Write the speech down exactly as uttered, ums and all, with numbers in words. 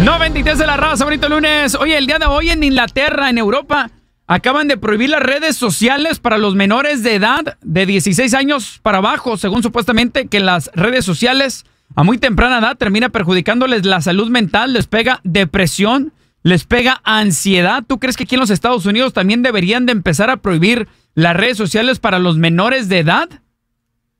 noventa y tres de la raza, bonito lunes. Oye, el día de hoy en Inglaterra, en Europa, acaban de prohibir las redes sociales para los menores de edad de dieciséis años para abajo, según supuestamente que las redes sociales a muy temprana edad termina perjudicándoles la salud mental, les pega depresión, les pega ansiedad. ¿Tú crees que aquí en los Estados Unidos también deberían de empezar a prohibir las redes sociales para los menores de edad?